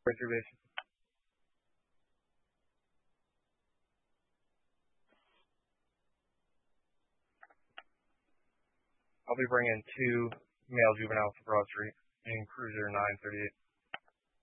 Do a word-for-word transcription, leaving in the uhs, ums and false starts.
reservation. I'll be bringing two male juveniles to Broad Street in Cruiser nine thirty-eight.